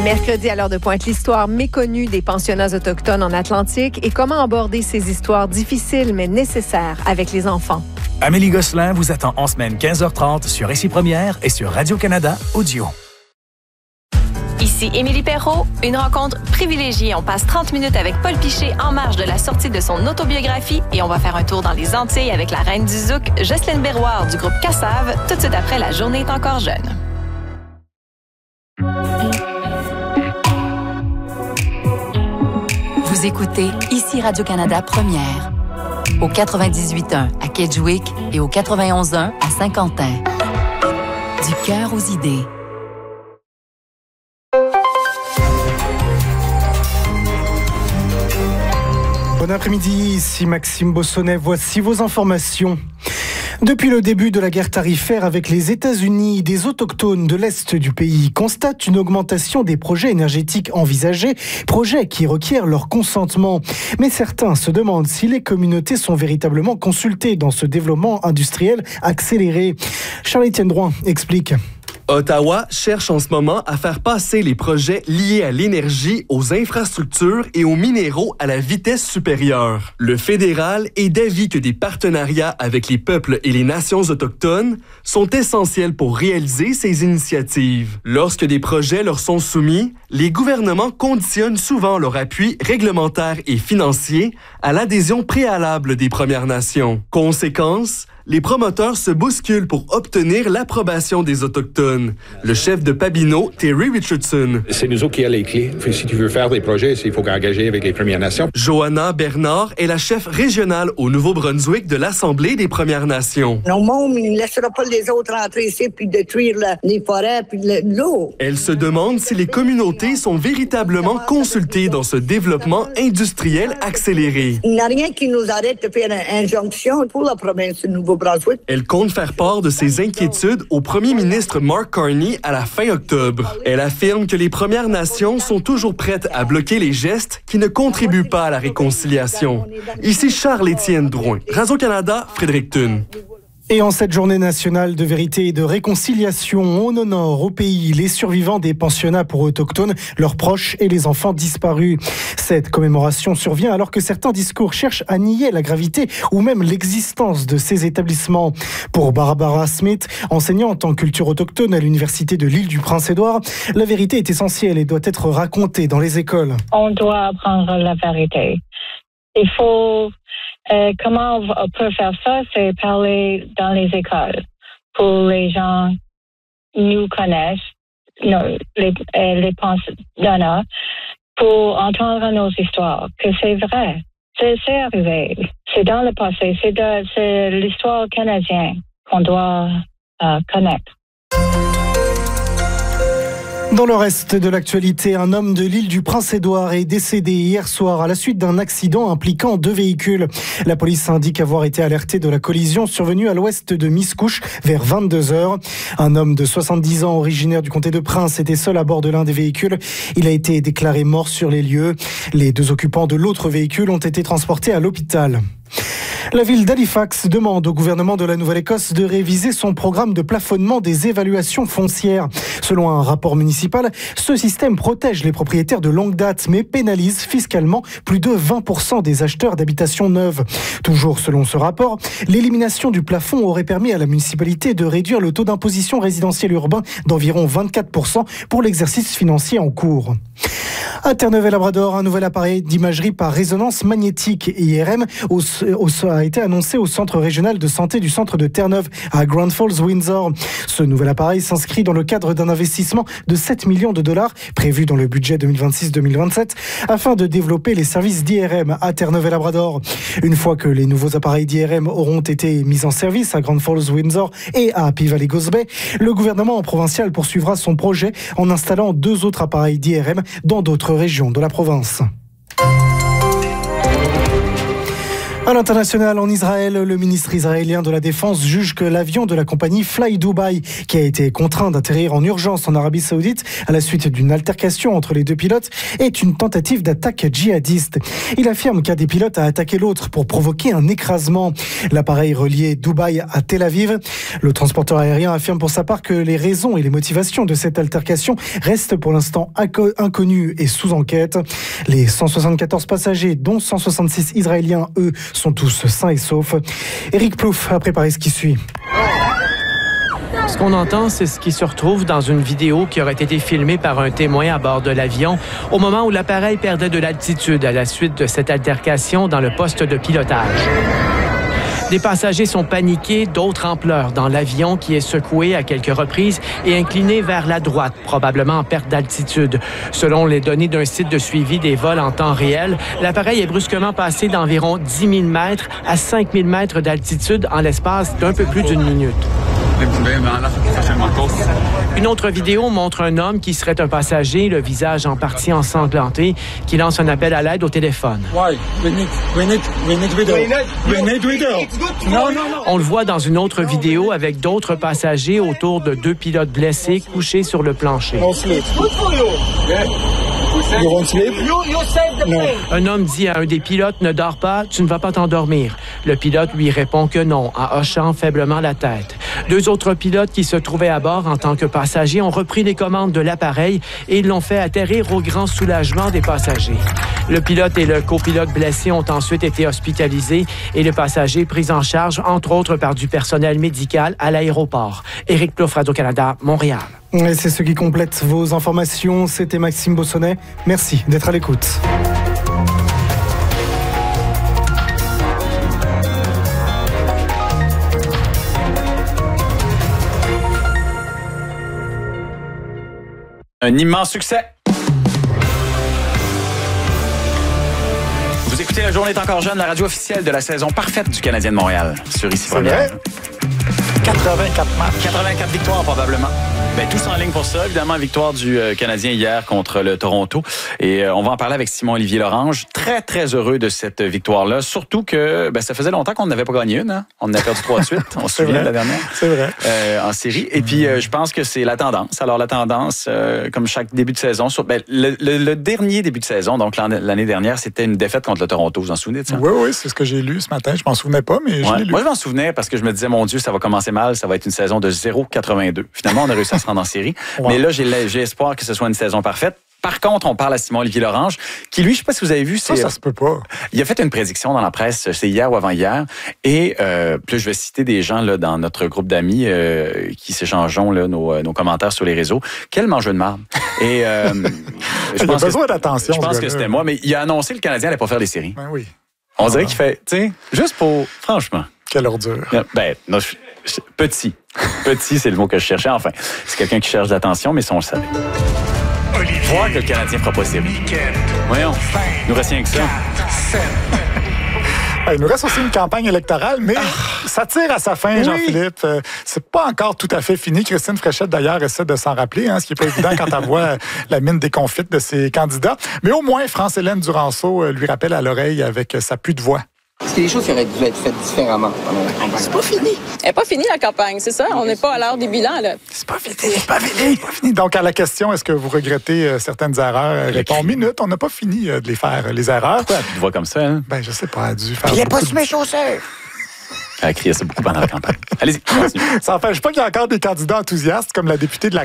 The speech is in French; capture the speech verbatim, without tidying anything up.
Mercredi, à l'heure de pointe, l'histoire méconnue des pensionnats autochtones en Atlantique et comment aborder ces histoires difficiles mais nécessaires avec les enfants. Amélie Gosselin vous attend en semaine quinze heures trente sur Ici Première et sur Radio-Canada Audio. Ici Émilie Perrault, une rencontre privilégiée. On passe trente minutes avec Paul Piché en marge de la sortie de son autobiographie et on va faire un tour dans les Antilles avec la reine du zouk, Jocelyne Berroir du groupe Cassave, tout de suite après La journée est encore jeune. Vous écoutez Ici Radio-Canada Première, au quatre-vingt-dix-huit point un à Kedgewick et au quatre-vingt-onze point un à Saint-Quentin. Du cœur aux idées. Bon après-midi, ici Maxime Bossonnet. Voici vos informations. Depuis le début de la guerre tarifaire avec les États-Unis, des autochtones de l'Est du pays constatent une augmentation des projets énergétiques envisagés, projets qui requièrent leur consentement. Mais certains se demandent si les communautés sont véritablement consultées dans ce développement industriel accéléré. Charles-Étienne Drouin explique. Ottawa cherche en ce moment à faire passer les projets liés à l'énergie, aux infrastructures et aux minéraux à la vitesse supérieure. Le fédéral est d'avis que des partenariats avec les peuples et les nations autochtones sont essentiels pour réaliser ces initiatives. Lorsque des projets leur sont soumis, les gouvernements conditionnent souvent leur appui réglementaire et financier à l'adhésion préalable des Premières Nations. Conséquence, les promoteurs se bousculent pour obtenir l'approbation des Autochtones. Le chef de Pabineau, Terry Richardson. C'est nous autres qui avons les clés. Si tu veux faire des projets, il faut engager avec les Premières Nations. Johanna Bernard est la chef régionale au Nouveau-Brunswick de l'Assemblée des Premières Nations. Non, monde, il ne laissera pas les autres entrer ici puis détruire la, les forêts puis l'eau. Elle se demande si les communautés sont véritablement consultées dans ce développement industriel accéléré. Il n'y a rien qui nous arrête de faire une injonction pour la province du Nouveau-Brunswick. Elle compte faire part de ses inquiétudes au premier ministre Mark Carney à la fin octobre. Elle affirme que les Premières Nations sont toujours prêtes à bloquer les gestes qui ne contribuent pas à la réconciliation. Ici Charles-Étienne Drouin, Radio-Canada, Fredericton. Et en cette journée nationale de vérité et de réconciliation, on honore au pays les survivants des pensionnats pour autochtones, leurs proches et les enfants disparus. Cette commémoration survient alors que certains discours cherchent à nier la gravité ou même l'existence de ces établissements. Pour Barbara Smith, enseignante en culture autochtone à l'Université de l'Île du Prince-Édouard, la vérité est essentielle et doit être racontée dans les écoles. On doit apprendre la vérité. Il faut... Euh, comment on peut faire ça? C'est parler dans les écoles pour les gens nous connaissent, non, les, les pensionnats, pour entendre nos histoires, que c'est vrai. C'est, c'est arrivé. C'est dans le passé. C'est, de, c'est l'histoire canadienne qu'on doit euh, connaître. Dans le reste de l'actualité, un homme de l'île du Prince-Édouard est décédé hier soir à la suite d'un accident impliquant deux véhicules. La police indique avoir été alertée de la collision survenue à l'ouest de Miscouche vers vingt-deux heures. Un homme de soixante-dix ans originaire du comté de Prince était seul à bord de l'un des véhicules. Il a été déclaré mort sur les lieux. Les deux occupants de l'autre véhicule ont été transportés à l'hôpital. La ville d'Halifax demande au gouvernement de la Nouvelle-Écosse de réviser son programme de plafonnement des évaluations foncières. Selon un rapport municipal, ce système protège les propriétaires de longue date, mais pénalise fiscalement plus de vingt pour cent des acheteurs d'habitations neuves. Toujours selon ce rapport, l'élimination du plafond aurait permis à la municipalité de réduire le taux d'imposition résidentiel urbain d'environ vingt-quatre pour cent pour l'exercice financier en cours. À Terre-Neuve-et-Labrador, un nouvel appareil d'imagerie par résonance magnétique I R M au, au, a été annoncé au centre régional de santé du centre de Terre-Neuve à Grand Falls, Windsor. Ce nouvel appareil s'inscrit dans le cadre d'un investissement de sept millions de dollars prévu dans le budget deux mille vingt-six deux mille vingt-sept afin de développer les services d'I R M à Terre-Neuve-et-Labrador. Une fois que les nouveaux appareils d'I R M auront été mis en service à Grand Falls, Windsor et à Happy Valley-Goose Bay, le gouvernement provincial poursuivra son projet en installant deux autres appareils d'I R M dans d'autres régions de la province. À l'international, en Israël, le ministre israélien de la Défense juge que l'avion de la compagnie Fly Dubai, qui a été contraint d'atterrir en urgence en Arabie Saoudite à la suite d'une altercation entre les deux pilotes, est une tentative d'attaque djihadiste. Il affirme qu'un des pilotes a attaqué l'autre pour provoquer un écrasement. L'appareil reliait Dubaï à Tel Aviv. Le transporteur aérien affirme pour sa part que les raisons et les motivations de cette altercation restent pour l'instant inconnues et sous enquête. Les cent soixante-quatorze passagers, dont cent soixante-six Israéliens, eux, sont tous sains et saufs. Éric Plouffe a préparé ce qui suit. Ce qu'on entend, c'est ce qui se retrouve dans une vidéo qui aurait été filmée par un témoin à bord de l'avion au moment où l'appareil perdait de l'altitude à la suite de cette altercation dans le poste de pilotage. Des passagers sont paniqués, d'autres en pleurs dans l'avion qui est secoué à quelques reprises et incliné vers la droite, probablement en perte d'altitude. Selon les données d'un site de suivi des vols en temps réel, l'appareil est brusquement passé d'environ dix mille mètres à cinq mille mètres d'altitude en l'espace d'un peu plus d'une minute. Une autre vidéo montre un homme qui serait un passager, le visage en partie ensanglanté, qui lance un appel à l'aide au téléphone. On le voit dans une autre vidéo avec d'autres passagers autour de deux pilotes blessés couchés sur le plancher. Un homme dit à un des pilotes « Ne dors pas, tu ne vas pas t'endormir ». Le pilote lui répond que non, en hochant faiblement la tête. Deux autres pilotes qui se trouvaient à bord en tant que passagers ont repris les commandes de l'appareil et ils l'ont fait atterrir au grand soulagement des passagers. Le pilote et le copilote blessés ont ensuite été hospitalisés et le passager pris en charge, entre autres par du personnel médical à l'aéroport. Éric Plouffe, Radio-Canada, Montréal. Et c'est ce qui complète vos informations. C'était Maxime Beaussonnet. Merci d'être à l'écoute. Un immense succès. Vous écoutez La Journée est encore jeune, la radio officielle de la saison parfaite du Canadien de Montréal. Sur Ici Première. quatre-vingt-quatre matchs. quatre-vingt-quatre victoires, probablement. Ben, tous en ligne pour ça. Évidemment, victoire du euh, Canadien hier contre le Toronto. Et euh, on va en parler avec Simon-Olivier Lorange. Très, très heureux de cette victoire-là. Surtout que ben, ça faisait longtemps qu'on n'avait pas gagné une. Hein? On en a perdu trois de suite. On se souvient de la dernière. C'est vrai. Euh, en série. Et puis, euh, je pense que c'est la tendance. Alors, la tendance, euh, comme chaque début de saison, sur, ben, le, le, le dernier début de saison, donc l'année dernière, c'était une défaite contre le Toronto. Vous en souvenez de ça? Oui, oui, c'est ce que j'ai lu ce matin. Je m'en souvenais pas, mais je ouais. l'ai lu. Moi, je m'en souvenais parce que je me disais, mon Dieu, ça va commencer mal. Ça va être une saison de zéro quatre-vingt-deux. Finalement, on a réussi à se rendre en série. Wow. Mais là, j'ai, j'ai espoir que ce soit une saison parfaite. Par contre, on parle à Simon-Olivier Lorange, qui lui, je ne sais pas si vous avez vu, c'est... Ça, ça se peut pas. Il a fait une prédiction dans la presse, c'est hier ou avant-hier, et euh, puis je vais citer des gens là, dans notre groupe d'amis euh, qui s'échangeons là, nos, nos commentaires sur les réseaux. Quel mangeur de marde! Et euh, je pense il a besoin d'attention. Je pense que c'était moi, mais il a annoncé que le Canadien n'allait pas faire des séries. Ben oui. On ah dirait ben. qu'il fait, tu sais, juste pour... Franchement. Quelle ordure. Ben, non, je, je, petit. Petit, c'est le mot que je cherchais. Enfin, c'est quelqu'un qui cherche l'attention, mais ça, on le savait. Olivier. Voir que le Canadien ne fera pas série. Voyons, il nous reste rien que ça. Il nous reste aussi une campagne électorale, mais ah. ça tire à sa fin, oui. Jean-Philippe. Euh, c'est pas encore tout à fait fini. Christine Fréchette, d'ailleurs, essaie de s'en rappeler, hein, ce qui n'est pas évident quand elle voit la mine déconfite de ses candidats. Mais au moins, France-Hélène Duranceau lui rappelle à l'oreille avec sa pue de voix. C'est des choses qui auraient dû être faites différemment pendant la campagne. C'est pas fini. Elle n'est pas finie, la campagne, c'est ça? On n'est pas à l'heure des bilans, là. C'est pas fini, c'est pas fini, c'est pas fini. Donc, à la question, est-ce que vous regrettez euh, certaines erreurs? Répond minute, on n'a pas fini euh, de les faire, les erreurs. Pourquoi tu te vois comme ça, hein? Ben, je sais pas, elle a dû faire. Il n'est pas sur mes chaussures. Elle a crié ça beaucoup pendant la campagne. Allez-y, continue. Ça n'empêche pas qu'il y a encore des candidats enthousiastes, comme la députée de la